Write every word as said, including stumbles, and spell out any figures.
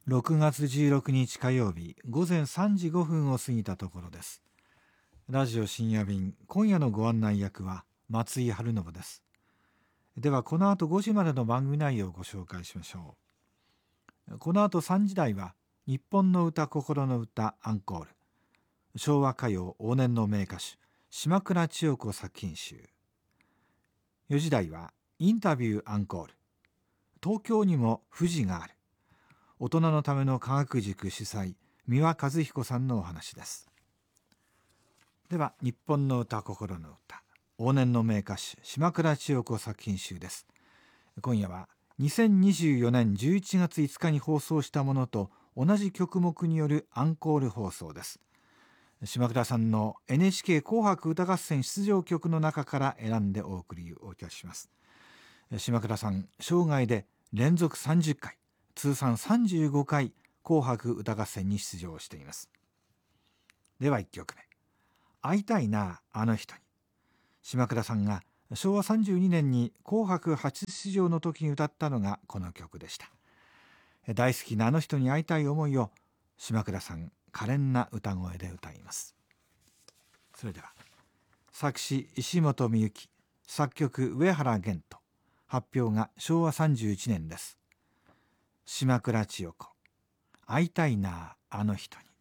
ろくがつじゅうろくにち火曜日、午前さんじごふんを過ぎたところです。ラジオ深夜便、今夜のご案内役は松井春信です。ではこの後ごじまでの番組内容をご紹介しましょう。この後さんじ台は日本の歌心の歌アンコール、昭和歌謡往年の名歌手島倉千代子作品集。よじ台はインタビューアンコール、東京にも富士がある、大人のための科学塾主催三輪和彦さんのお話です。では日本の歌心の歌、往年の名歌手島倉千代子作品集です。今夜はにせんにじゅうよねんじゅういちがついつかに放送したものと同じ曲目によるアンコール放送です。島倉さんの エヌエイチケー 紅白歌合戦出場曲の中から選んでお送りをいたします。島倉さん、生涯で連続さんじゅっかい、通算さんじゅうごかい紅白歌合戦に出場しています。ではいっきょくめ、会いたいなあの人に。島倉さんがしょうわさんじゅうにねんに紅白初出場の時に歌ったのがこの曲でした。大好きなあの人に会いたい思いを島倉さん、可憐な歌声で歌います。それでは作詞石本美幸、作曲上原玄斗、発表がしょうわさんじゅういちねんです。島倉千代子、会いたいなあの人に。